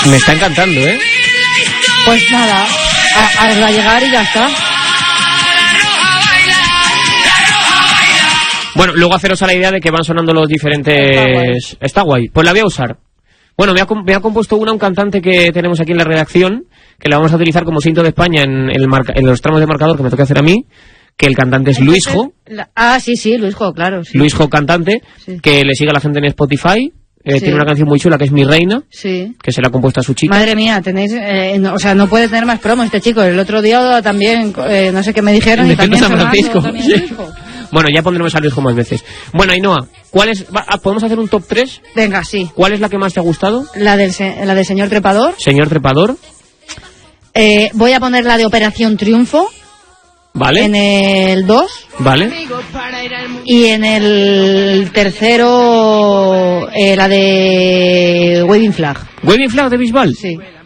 Me está encantando, ¿eh? Pues nada, a llegar y ya está. Bueno, luego haceros a la idea de que van sonando los diferentes... Está guay. Pues la voy a usar. Bueno, me ha compuesto un cantante que tenemos aquí en la redacción, que la vamos a utilizar como cinto de España en los tramos de marcador que me toca hacer a mí, que el cantante es Luisjo. Sí, Luisjo, claro. Sí. Luisjo cantante, sí. Que le sigue a la gente en Spotify. Sí. Tiene una canción muy chula que es Mi Reina, sí. Que se la ha compuesto a su chica. Madre mía, tenéis, no puede tener más promo este chico. El otro día también, no sé qué me dijeron, y también San Francisco. También Sí. Bueno, ya pondremos a Luisjo más veces. Bueno, Ainhoa, ¿podemos hacer un top 3? Venga, sí. ¿Cuál es la que más te ha gustado? La del Señor Trepador. Señor Trepador. Voy a poner la de Operación Triunfo. Vale. En el 2. Vale. Y en el tercero, la de Waving Flag. ¿Waving Flag de Bisbal? Sí.